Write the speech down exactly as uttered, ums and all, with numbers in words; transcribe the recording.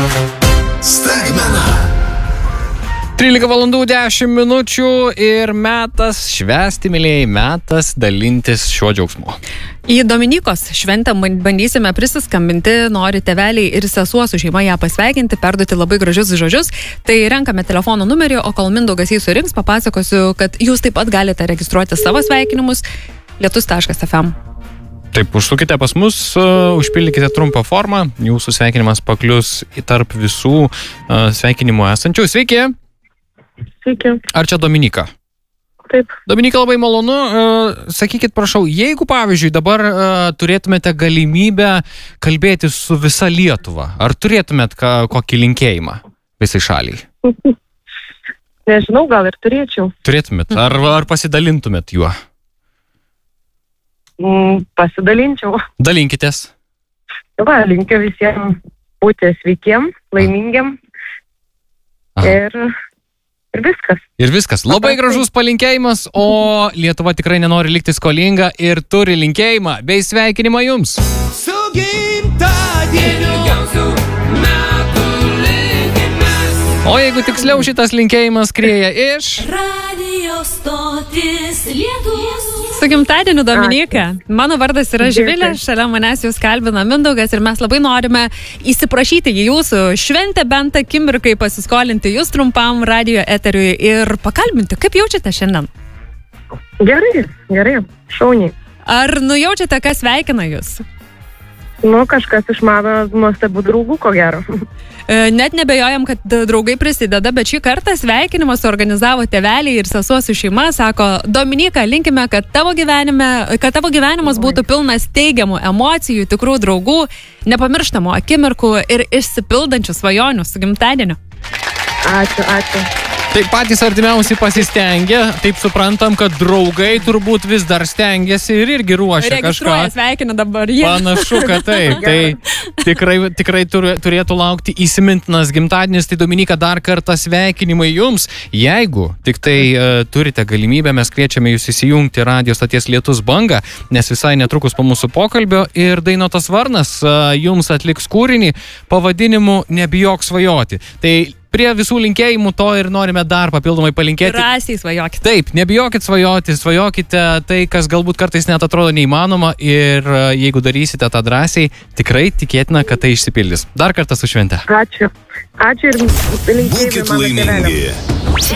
Staigmena. trylika valandų dešimt minučių ir metas švęsti, mylėjai, metas dalintis šiuo džiaugsmu. Į Dominykos šventę bandysime prisiskambinti, nori tėveliai ir sesuo su šeima ją pasveikinti, perduoti labai gražius žodžius. Tai renkame telefono numerį, o kol Mindaugas jį surinks, papasakosiu, kad jūs taip pat galite registruoti savo sveikinimus lietus taškas ef em. Taip, užsukite pas mus, uh, užpildykite trumpą formą, jūsų sveikinimas paklius į tarp visų uh, sveikinimų esančių. Sveiki! Sveiki. Ar čia Dominyka? Taip. Dominyka, labai malonu. Uh, sakykit, prašau, jeigu, pavyzdžiui, dabar uh, turėtumėte galimybę kalbėti su visa Lietuva, ar turėtumėt ką, kokį linkėjimą visai šaliai? Nežinau, gal ir turėčiau. Turėtumėt, ar, ar pasidalintumėt juo? Mm, pasidalinčiau. Dalinkitės. Va, linkiu visiems būti sveikiem, laimingiam. Ir, ir viskas. Ir viskas. Labai gražus palinkėjimas, o Lietuva tikrai nenori likti skolinga ir turi linkėjimą bei sveikinimą jums. Su gimtadieniu metų linkimės. O jeigu tiksliau, šitas linkėjimas skrieja iš... Radio stotis Lietuvos. Su gimtadieniu, Dominyka. Mano vardas yra Živilė, šalia manęs jūs kalbina Mindaugas ir mes labai norime įsiprašyti į jūsų šventę bent akimirkai, pasiskolinti jūs trumpam radio eteriui ir pakalbinti. Kaip jaučiate šiandien? Gerai, gerai, šauniai. Ar nujaučiate, kas sveikina jūs? Nu, kažkas iš mano nuostabių draugų, ko gero. Net nebejojam, kad draugai prisideda, bet šį kartą sveikinimą suorganizavo tėveliai ir sesuo su šeima. Sako, Dominyka, linkime, kad tavo, gyvenime, kad tavo gyvenimas būtų pilnas teigiamų emocijų, tikrų draugų, nepamirštamų akimirkų ir išsipildančių svajonių su gimtadieniu. Ačiū, ačiū. Taip patys artimiausiai pasistengia, taip suprantam, kad draugai turbūt vis dar stengiasi ir irgi ruošia kažką. Registruoja, sveikina dabar jie. Panašu, kad taip. Tai tikrai, tikrai turėtų laukti įsimintinas gimtadienis. Tai Dominyka, dar kartą sveikinimai jums. Jeigu tik tai uh, turite galimybę, mes kviečiame jūs įsijungti radio stoties Lietus bangą, nes visai netrukus po mūsų pokalbio ir Dainotas Varnas uh, jums atliks kūrinį pavadinimu Nebijok svajoti. Tai prie visų linkėjimų to ir norime dar papildomai palinkėti. Drąsiai svajokite. Taip, nebijokit svajoti, svajokite tai, kas galbūt kartais net atrodo neįmanoma ir jeigu darysite tą drąsiai, tikrai tikėtina, kad tai išsipildys. Dar kartą su švente. Ačiū. Ačiū ir linkėjimai mano tėveliams. Būkit laimingi.